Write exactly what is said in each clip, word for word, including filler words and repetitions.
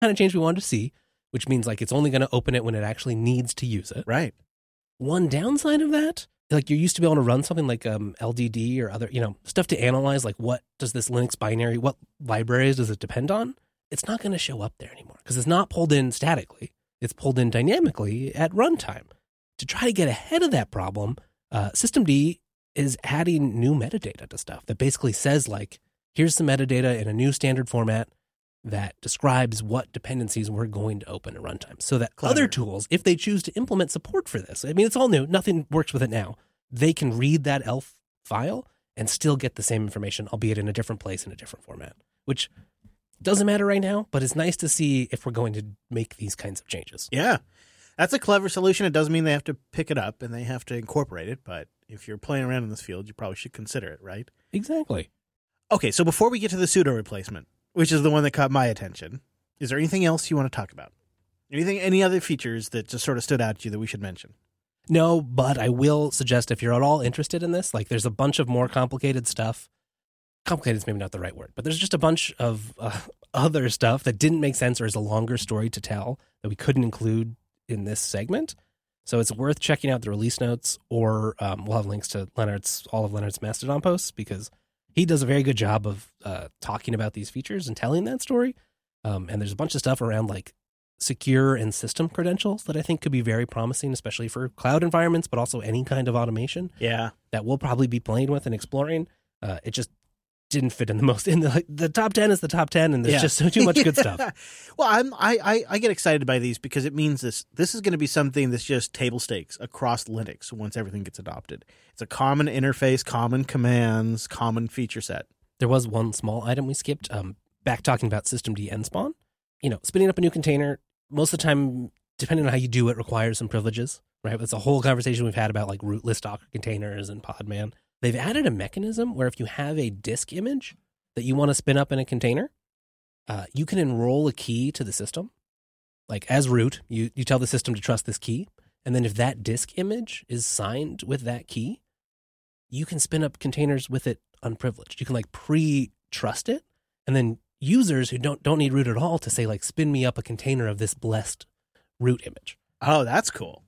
kind of change we wanted to see, which means like it's only going to open it when it actually needs to use it. Right. One downside of that, like you're used to be able to run something like um, L D D or other, you know, stuff to analyze like what does this Linux binary, what libraries does it depend on? It's not going to show up there anymore because it's not pulled in statically. It's pulled in dynamically at runtime. To try to get ahead of that problem, uh, systemd is adding new metadata to stuff that basically says like, here's some metadata in a new standard format that describes what dependencies we're going to open at runtime. So that Clever. Other tools, if they choose to implement support for this, I mean, it's all new. Nothing works with it now. They can read that ELF file and still get the same information, albeit in a different place in a different format, which doesn't matter right now, but it's nice to see if we're going to make these kinds of changes. Yeah. That's a clever solution. It doesn't mean they have to pick it up and they have to incorporate it, but if you're playing around in this field, you probably should consider it, right? Exactly. Okay, so before we get to the sudo replacement, which is the one that caught my attention, is there anything else you want to talk about? Anything, any other features that just sort of stood out to you that we should mention? No, but I will suggest if you're at all interested in this, like there's a bunch of more complicated stuff. Complicated is maybe not the right word, but there's just a bunch of uh, other stuff that didn't make sense or is a longer story to tell that we couldn't include in this segment. So it's worth checking out the release notes, or um, we'll have links to Leonard's, all of Leonard's Mastodon posts, because he does a very good job of uh, talking about these features and telling that story. Um, and there's a bunch of stuff around like secure and system credentials that I think could be very promising, especially for cloud environments, but also any kind of automation. Yeah. That we'll probably be playing with and exploring. Uh, it just didn't fit in the most in the like, the top ten is the top ten, and there's Yeah. just so too much good stuff. Well, I'm I, I I get excited by these because it means this this is going to be something that's just table stakes across Linux once everything gets adopted. It's a common interface, common commands, common feature set. There was one small item we skipped. Um, back talking about systemd nspawn. You know, spinning up a new container, most of the time, depending on how you do it, requires some privileges, right? That's a whole conversation we've had about like rootless Docker containers and Podman. They've added a mechanism where if you have a disk image that you want to spin up in a container, uh, you can enroll a key to the system. Like as root, you, you tell the system to trust this key. And then if that disk image is signed with that key, you can spin up containers with it unprivileged. You can like pre-trust it. And then users who don't, don't need root at all to say like, spin me up a container of this blessed root image. Oh, that's cool.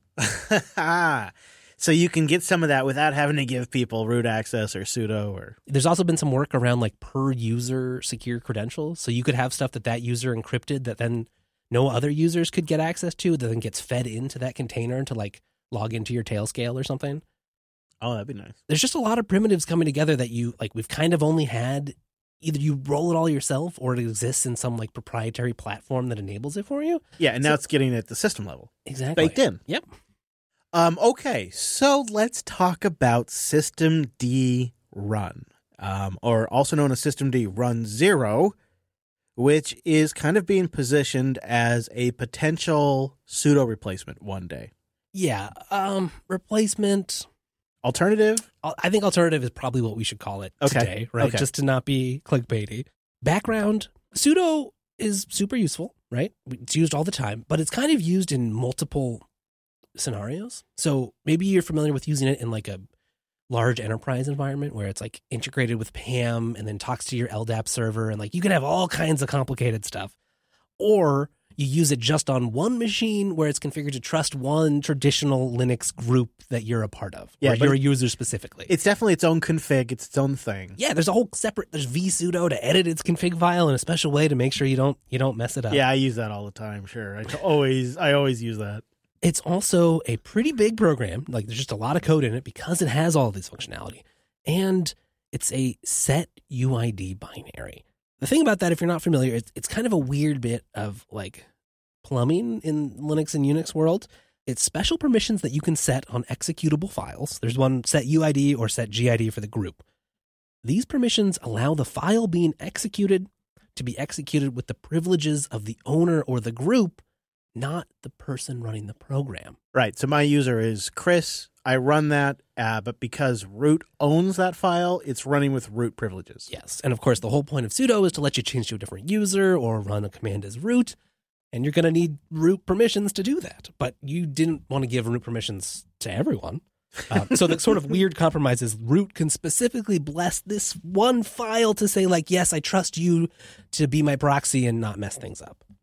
So you can get some of that without having to give people root access or sudo or... There's also been some work around like per user secure credentials. So you could have stuff that that user encrypted that then no other users could get access to, that then gets fed into that container to like log into your Tailscale or something. Oh, that'd be nice. There's just a lot of primitives coming together that you like, we've kind of only had either you roll it all yourself or it exists in some like proprietary platform that enables it for you. Yeah, and So- now it's getting at the system level. Exactly. Baked in. Yep. Um, okay, so let's talk about systemd run, um, or also known as systemd run zero, which is kind of being positioned as a potential sudo replacement one day. Yeah. Um, replacement. Alternative? I think alternative is probably what we should call it Okay. today, right? Okay. Just to not be clickbaity. Background, sudo is super useful, right? It's used all the time, but it's kind of used in multiple scenarios. So maybe you're familiar with using it in like a large enterprise environment where it's like integrated with P A M and then talks to your L D A P server, and like you can have all kinds of complicated stuff. Or you use it just on one machine where it's configured to trust one traditional Linux group that you're a part of, Yeah, or but you're a user specifically. It's definitely its own config. It's its own thing. Yeah, there's a whole separate, there's vsudo to edit its config file in a special way to make sure you don't you don't mess it up. Yeah, I use that all the time. Sure, I always I always use that. It's also a pretty big program. Like there's just a lot of code in it because it has all of this functionality. And it's a set U I D binary. The thing about that, if you're not familiar, it's, it's kind of a weird bit of like plumbing in Linux and Unix world. It's special permissions that you can set on executable files. There's one set U I D or set G I D for the group. These permissions allow the file being executed to be executed with the privileges of the owner or the group, not the person running the program. Right. So my user is Chris. I run that, uh, but because root owns that file, it's running with root privileges. Yes. And of course, the whole point of sudo is to let you change to a different user or run a command as root. And you're going to need root permissions to do that. But you didn't want to give root permissions to everyone. Um, so the sort of weird compromise is root can specifically bless this one file to say like, yes, I trust you to be my proxy and not mess things up.